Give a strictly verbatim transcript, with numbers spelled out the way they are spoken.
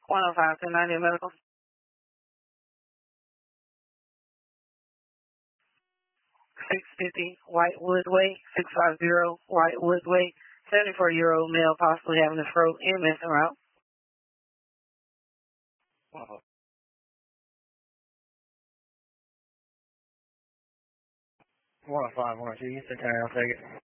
one oh five ten ninety medical. six fifty Whitewood Way, six fifty Whitewood Way, seventy-four-year-old male possibly having a stroke in Mason Route. Uh-huh. one oh five, one oh two, you sit there, I'll take it.